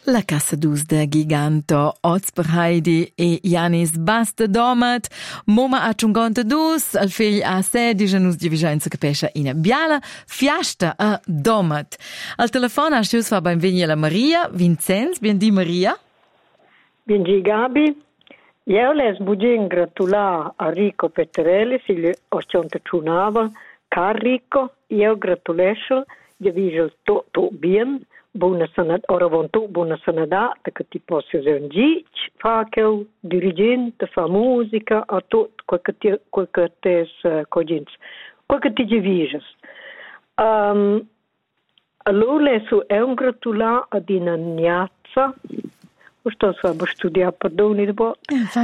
La Cassa Dus de Giganto, Ozper Heidi e Janis Basta Domat, Moma a Ciunganta Dus, al figli a 16 nus divigenza capescia in biala, fiasta a Domat. Al telefono a Schius fa benvenuti la Maria, Vincenz, di Maria. Benvenuti Gabi. Io les budin gratulare a Rico Petterelli, se gli osciante ciunava, car Rico, io gratulesso, gli viso tutto bien, buona sanità, ora von tu buona sanità, che ti posso un gic, fa che dirigente, fa musica, a tutto quel che te cogins, quel che ti vises. Allora è un gratulare ad una gnazza. Sto a studiare, perdoni, dopo.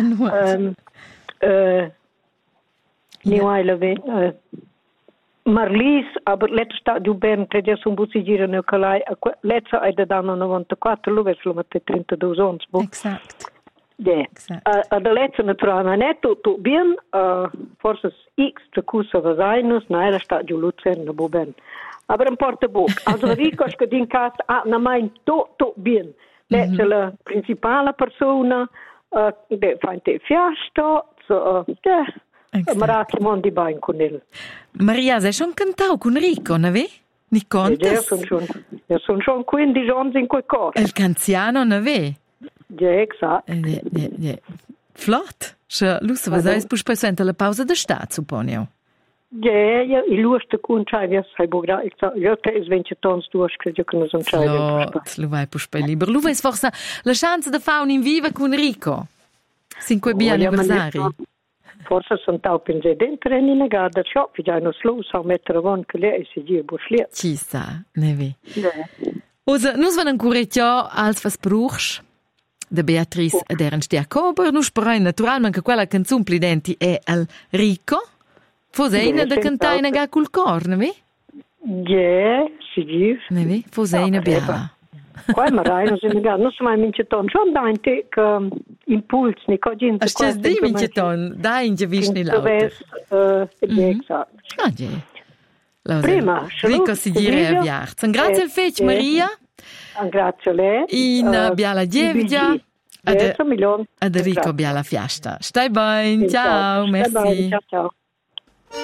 Marlies, aber letztes Stadio Bern, che sono bussi girano nel calai, letzte è da anno 94, lo vedo ma 32 anni. Esatto. Yeah. Da letzte naturalmente tutto bien, forse X de cursa va zainus, na era Stadio Luzern, no ben. Aber importa poco. Also Rico che din cas, na mai tutto bien. Letzte la principale persona, de fante fiasta, Marati mondi bain con il. Maria, sei schon cantau con Rico, ne ve? Ni contas? Io sono schon 15 anni in quel cor. El canziano, ne ve? Ja, esatto. Flott. Lussa, was heißt, pus presente la pausa de stat, supponio? Ja, il luste con c'avia, sai bogra, io te is 20 tons du credo che non sono c'avia. Flott, lu vai pus per liber. Lu vais forse la chance de fa un in viva con Rico. Cinque bi anniversari. Forse sono taupi in dentro e in gada, ciò, figliano slu, sa mettere avanti che lei si gira busliet. Ci sa, ne vi. Osa, nus van ancora tio als was bruchs de Beatrice ed Ernst Jacober, nus sperai naturalmente che quella canzone plidenti è al Rico. Foseina de cantaina ga cul cor, ne vi? Ja, si gira. Ne vi? Foseina biala. Qua Marai non si nega, non si mai minceton, schon dainte che impuls ni cogin. A stes di minceton, da in gevisni lauter. Esatto. Ah, je. Prima, Rico si dire a viarz. Grazie al fec, Maria. Grazie a lei. In biala dievia. Ad Rico biala fiasta. Stai bene, ciao, merci. Ciao, ciao.